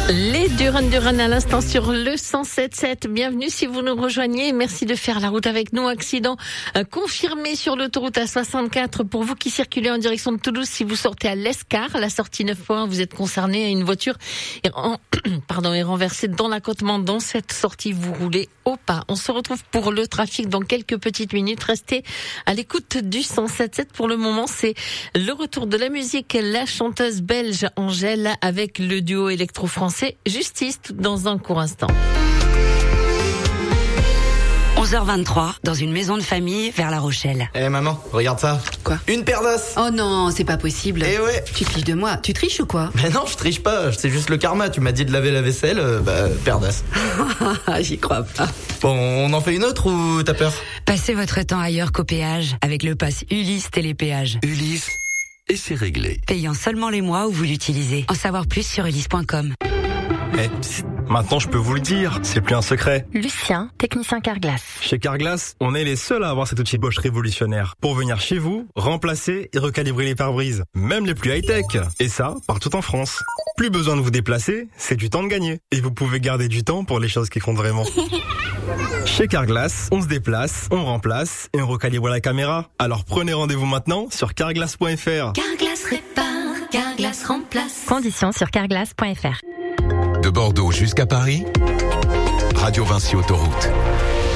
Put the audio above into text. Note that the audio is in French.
Les Duran à l'instant sur le 107.7. Bienvenue si vous nous rejoignez. Merci de faire la route avec nous. Accident confirmé sur l'autoroute A64 pour vous qui circulez en direction de Toulouse. Si vous sortez à l'Escar, la sortie 9.1, vous êtes concerné. Une voiture est renversée dans l'accotement. Dans cette sortie, vous roulez au pas. On se retrouve pour le trafic dans quelques petites minutes. Restez à l'écoute du 107.7. Pour le moment, c'est le retour de la musique. La chanteuse belge Angèle avec le duo électro-français Justice dans un court instant. 11h23, dans une maison de famille vers La Rochelle. Eh maman, regarde ça. Quoi? Une paire d'os. Oh non, c'est pas possible. Eh ouais. Tu te fiches de moi. Tu triches ou quoi? Mais non, je triche pas, c'est juste le karma. Tu m'as dit de laver la vaisselle, paire d'os. J'y crois pas. Bon, on en fait une autre ou t'as peur? Passez votre temps ailleurs qu'au péage avec le pass Ulysse Télépéage. Ulysse, et c'est réglé. Payant seulement les mois où vous l'utilisez. En savoir plus sur ulysse.com. Psst, maintenant je peux vous le dire, c'est plus un secret. Lucien, technicien Carglass. Chez Carglass, on est les seuls à avoir cet outil Bosch révolutionnaire pour venir chez vous, remplacer et recalibrer les pare-brises, même les plus high-tech. Et ça, partout en France. Plus besoin de vous déplacer, c'est du temps de gagner. Et vous pouvez garder du temps pour les choses qui comptent vraiment. Chez Carglass, on se déplace, on remplace et on recalibre la caméra. Alors prenez rendez-vous maintenant sur carglass.fr. Carglass répare, Carglass remplace. Conditions sur carglass.fr. De Bordeaux jusqu'à Paris, Radio Vinci Autoroute.